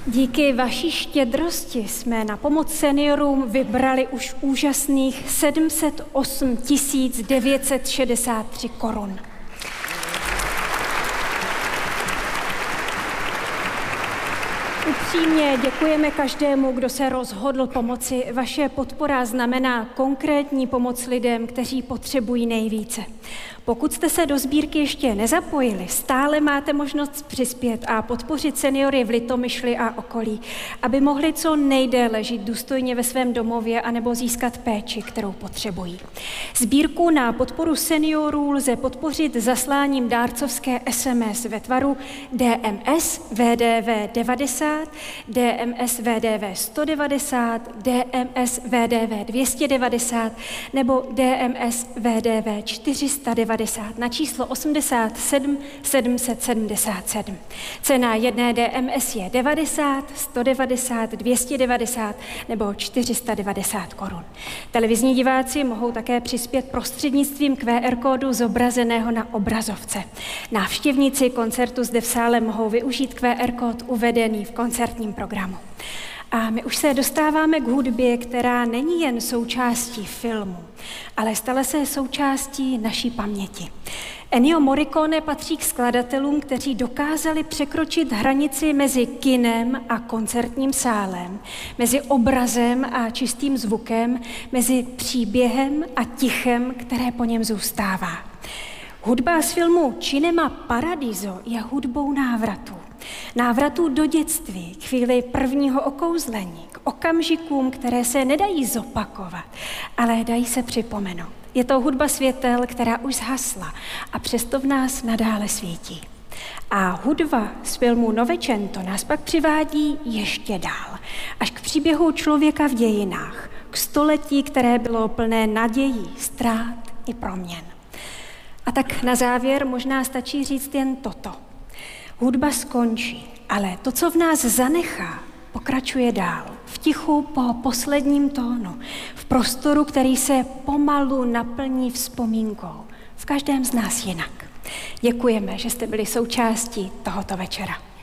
Díky vaší štědrosti jsme na pomoc seniorům vybrali už úžasných 708 963 korun. Upřímně děkujeme každému, kdo se rozhodl pomoci. Vaše podpora znamená konkrétní pomoc lidem, kteří potřebují nejvíce. Pokud jste se do sbírky ještě nezapojili, stále máte možnost přispět a podpořit seniory v Litomyšli a okolí, aby mohli co nejdéle žít důstojně ve svém domově anebo získat péči, kterou potřebují. Sbírku na podporu seniorů lze podpořit zasláním dárcovské SMS ve tvaru DMS VDV 90, DMS VDV 190, DMS VDV 290 nebo DMS VDV 490 na číslo 87 777. Cena jedné DMS je 90, 190, 290 nebo 490 korun. Televizní diváci mohou také přispět prostřednictvím QR kódu zobrazeného na obrazovce. Návštěvníci koncertu zde v sále mohou využít QR kód uvedený v koncertním programu. A my už se dostáváme k hudbě, která není jen součástí filmu, ale stala se součástí naší paměti. Ennio Morricone patří k skladatelům, kteří dokázali překročit hranici mezi kinem a koncertním sálem, mezi obrazem a čistým zvukem, mezi příběhem a tichem, které po něm zůstává. Hudba z filmu Cinema Paradiso je hudbou návratu. Návratu do dětství, k chvíli prvního okouzlení, k okamžikům, které se nedají zopakovat, ale dají se připomenout. Je to hudba světel, která už zhasla a přesto v nás nadále svítí. A hudba z filmu Novecento nás pak přivádí ještě dál, až k příběhu člověka v dějinách, k století, které bylo plné nadějí, ztrát i proměn. A tak na závěr možná stačí říct jen toto. Hudba skončí, ale to, co v nás zanechá, pokračuje dál. V tichu po posledním tónu, v prostoru, který se pomalu naplní vzpomínkou. V každém z nás jinak. Děkujeme, že jste byli součástí tohoto večera.